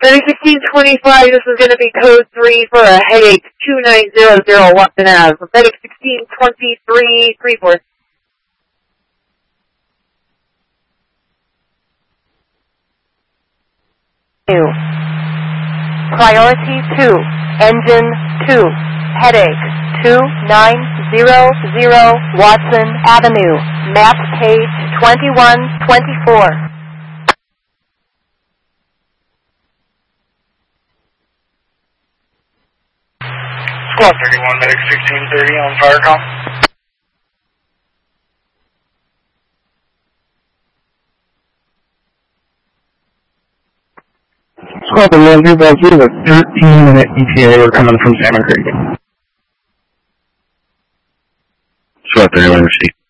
Medic 1625, this is going to be code 3 for a headache, 2900 Watson Ave. Medic 1623, 34. Priority 2, engine 2, headache 2900 Watson Avenue, map page 2124. Squad 31, Medic 1630 on fire call. Squad 31, we have a 13-minute ETA. We're coming from Salmon Creek. Squad 31, receive.